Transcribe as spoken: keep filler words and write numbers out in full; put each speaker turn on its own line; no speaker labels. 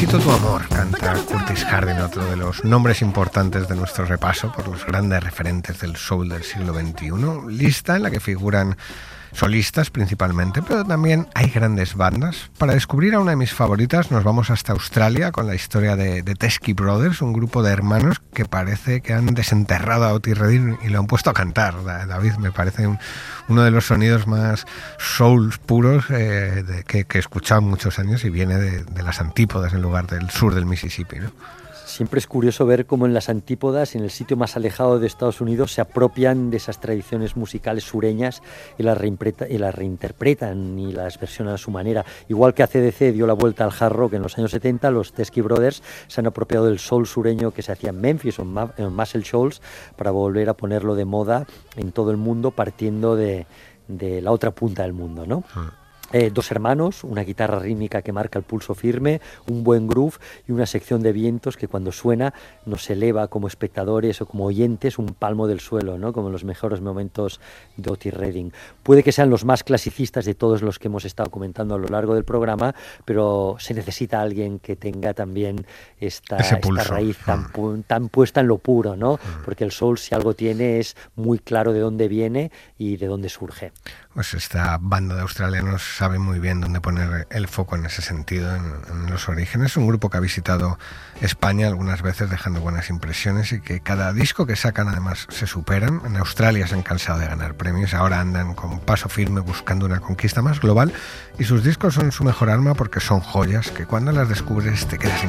Necesito tu amor, canta Curtis Harding, otro de los nombres importantes de nuestro repaso por los grandes referentes del soul del siglo veintiuno. Lista en la que figuran solistas principalmente, pero también hay grandes bandas. Para descubrir a una de mis favoritas nos vamos hasta Australia con la historia de, de Teskey Brothers, un grupo de hermanos que parece que han desenterrado a Otis Redding y lo han puesto a cantar. David, me parece un, uno de los sonidos más soul puros eh, de, que, que he escuchado muchos años y viene de, de las antípodas en lugar del sur del Mississippi, ¿no?
Siempre es curioso ver cómo en las antípodas, en el sitio más alejado de Estados Unidos, se apropian de esas tradiciones musicales sureñas y las, y las reinterpretan y las versionan a su manera. Igual que A C D C dio la vuelta al hard rock en los años setenta, los Teskey Brothers se han apropiado del soul sureño que se hacía en Memphis o en Muscle Shoals para volver a ponerlo de moda en todo el mundo, partiendo de, de la otra punta del mundo, ¿no? Ah. Eh, dos hermanos, una guitarra rítmica que marca el pulso firme, un buen groove y una sección de vientos que cuando suena nos eleva como espectadores o como oyentes un palmo del suelo, ¿no? Como en los mejores momentos de Otis Redding. Puede que sean los más clasicistas de todos los que hemos estado comentando a lo largo del programa, pero se necesita alguien que tenga también esta, esta raíz tan, pu- tan puesta en lo puro, ¿no? Porque el soul, si algo tiene, es muy claro de dónde viene y de dónde surge.
Pues esta banda de australianos sabe muy bien dónde poner el foco en ese sentido, en, en los orígenes. Es un grupo que ha visitado España algunas veces dejando buenas impresiones y que cada disco que sacan además se superan. En Australia se han cansado de ganar premios, ahora andan con paso firme buscando una conquista más global y sus discos son su mejor arma porque son joyas que cuando las descubres te quedas